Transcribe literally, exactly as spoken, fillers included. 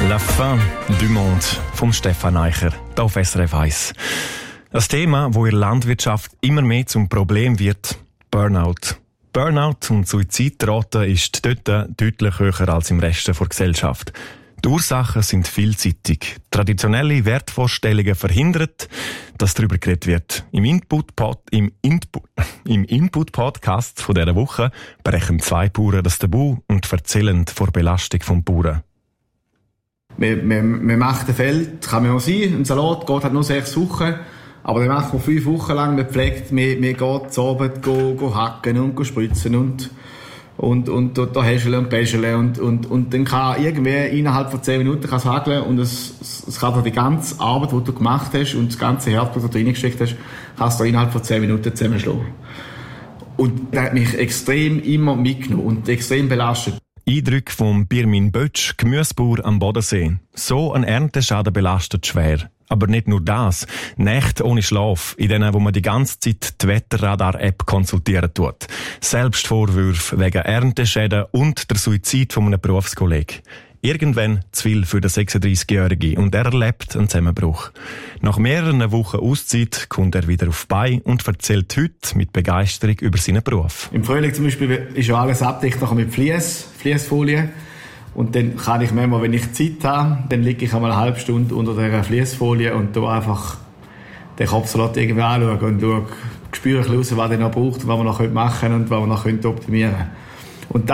La fin du monde vom Stefan Eicher, hier auf S R F eins. Ein Thema, das in der Landwirtschaft immer mehr zum Problem wird: Burnout. Burnout und Suizidrate ist dort deutlich höher als im Rest der Gesellschaft. Die Ursachen sind vielseitig. Traditionelle Wertvorstellungen verhindern, dass darüber geredet wird. Im Input-Pod, im Input, im Input-Podcast von dieser Woche brechen zwei Bauern das Tabu und erzählen vor Belastung vom Bauern. Wir, wir, wir machen ein Feld, kann man auch sein, ein Salat geht halt nur sechs Wochen, aber dann machen wir fünf Wochen lang, wir pflegt, wir, wir gehen zu Abend, go, go hacken und go spritzen und, und, und, und da häscheln und bäscheln und, und, und dann kann irgendwie innerhalb von zehn Minuten kann es hageln und es, es kann dir die ganze Arbeit, die du gemacht hast und das ganze Herzblut, das du reingesteckt hast, kannst du innerhalb von zehn Minuten zusammenschlagen. Und das hat mich extrem immer mitgenommen und extrem belastet. Eindrücke von Birmin Bötsch, Gemüsebauer am Bodensee. So ein Ernteschaden belastet schwer. Aber nicht nur das. Nächte ohne Schlaf, in denen, wo man die ganze Zeit die Wetterradar-App konsultieren tut. Selbstvorwürfe wegen Ernteschäden und der Suizid von einem Berufskollegen. Irgendwann zu viel für den sechsunddreißigjährigen und er erlebt einen Zusammenbruch. Nach mehreren Wochen Auszeit kommt er wieder auf die Beine und erzählt heute mit Begeisterung über seinen Beruf. Im Frühling zum Beispiel ist ja alles abgedeckt mit Vlies, Vliesfolie. Und dann kann ich manchmal, wenn ich Zeit habe, dann liege ich einmal eine halbe Stunde unter dieser Vliesfolie und da einfach den Kopfsalat irgendwie anschauen und schaue, spüre ich raus, was er noch braucht, was wir noch machen können und was wir noch optimieren können. Und